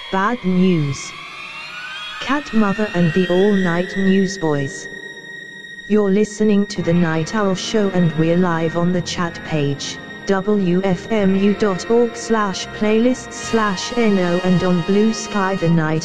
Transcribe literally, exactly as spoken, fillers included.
Bad news. Cat Mother and the All-Night Newsboys. You're listening to The Night Owl Show and we're live on the chat page, w f m u dot org slash playlists slash no, and on Blue Sky The Night